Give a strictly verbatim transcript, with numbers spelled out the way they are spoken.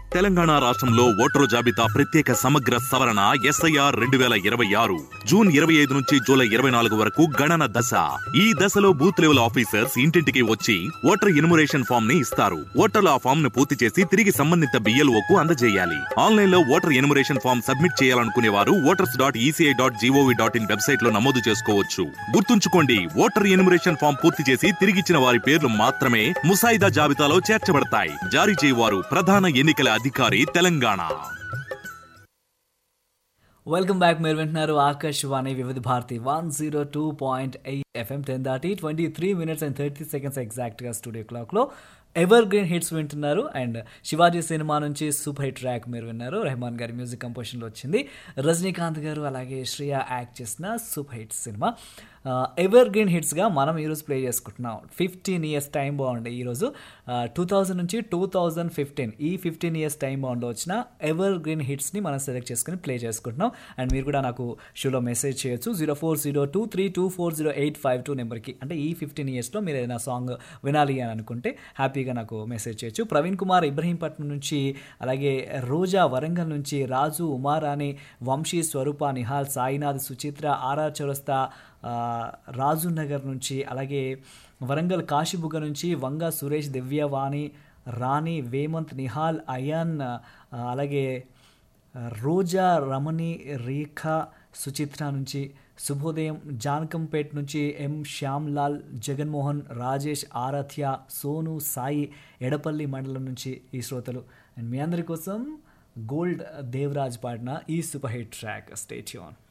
తెలంగాణ రాష్ట్రంలో ఓటరు జాబితా ప్రత్యేక సమగ్ర సవరణ ఎస్ఐఆర్ రెండు వేల ఇరవై ఆరు జూన్ ఇరవై ఐదు నుంచి జూలై ఇరవై నాలుగు వరకు గణన దశ. ఈ దశలో బూత్ లెవెల్ ఆఫీసర్స్ ఇంటింటికి వచ్చి ఓటర్ ఎన్యుమరేషన్ ఫామ్ ని ఇస్తారు. ఓటర్లు ఆ ఫామ్ ను పూర్తి చేసి తిరిగి సంబంధిత బిఎల్ఓకు అందజేయాలి. ఆన్లైన్ లో ఓటర్ ఎన్యుమరేషన్ ఫామ్ సబ్మిట్ చేయాలనుకునే వారు voters dot ECI dot GOV dot in website లో నమోదు చేసుకోవచ్చు. గుర్తుంచుకోండి, ఓటర్ ఎన్యుమరేషన్ ఫామ్ పూర్తి చేసి తిరిగిచ్చిన వారి పేర్లు మాత్రమే ముసాయిదా జాబితాలో చేర్చబడతాయి. జారీ చేయవారు ప్రధాన ఎన్నికల అధికారి, తెలంగాణ. Welcome back. మీరు వింటున్నారు ఆకాశవాణి వివిధ Bharati one zero two point eight FM. Ten దాటి twenty three minutes and thirty seconds ఎగ్జాక్ట్గా స్టూడియో క్లాక్లో ఎవర్ గ్రీన్ హిట్స్ వింటున్నారు. అండ్ శివాజీ సినిమా నుంచి సూపర్ హిట్ ట్రాక్ మీరు విన్నారు. రెహమాన్ గారి మ్యూజిక్ కంపోజిషన్లో వచ్చింది. రజనీకాంత్ గారు అలాగే శ్రేయ యాక్ట్ చేసిన super hit cinema ever green హిట్స్గా మనం ఈరోజు ప్లే చేసుకుంటున్నాం. ఫిఫ్టీన్ ఇయర్స్ టైం బాగుండే ఈరోజు టూ థౌజండ్ నుంచి టూ థౌజండ్ ఫిఫ్టీన్ ఈ ఫిఫ్టీన్ ఇయర్స్ టైం బాగుండో వచ్చిన ఎవర్ గ్రీన్ హిట్స్ని మనం సెలెక్ట్ చేసుకుని ప్లే చేసుకుంటున్నాం. అండ్ మీరు కూడా నాకు షోలో మెసేజ్ చేయొచ్చు zero four zero two three two four zero eight five two నెంబర్కి. అంటే ఈ ఫిఫ్టీన్ ఇయర్స్లో మీరు ఏదైనా సాంగ్ వినాలి అని అనుకుంటే హ్యాపీగా నాకు మెసేజ్ చేయొచ్చు. ప్రవీణ్ కుమార్ ఇబ్రహీంపట్నం నుంచి, అలాగే రోజా వరంగల్ నుంచి, రాజు ఉమారాణి, వంశీ, స్వరూప, నిహాల్, సాయినాథ్, సుచిత్ర, ఆర్ఆర్ చౌరస్తా, రాజు నగర్ నుంచి, అలాగే వరంగల్ కాశీబుగ్గ నుంచి వంగ సురేష్, దివ్యవాణి, రాణి, వేమంత్, నిహాల్, అయాన్, అలాగే రోజా, రమణి, రేఖ, సుచిత్ర నుంచి, శుభోదయం జానకంపేట్ నుంచి ఎం శ్యామ్లాల్, జగన్మోహన్, రాజేష్, ఆరాధ్య, సోను, సాయి, ఎడపల్లి మండలం నుంచి ఈ శ్రోతలు. అండ్ మీ అందరి కోసం గోల్డ్ దేవరాజ్ పాడిన ఈ super hit track. Stay tune.